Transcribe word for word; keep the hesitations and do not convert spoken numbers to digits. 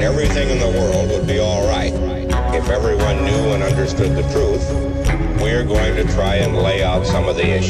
and everything in the world would be all right if everyone knew and understood the truth, we're going to try and lay out some of the issues.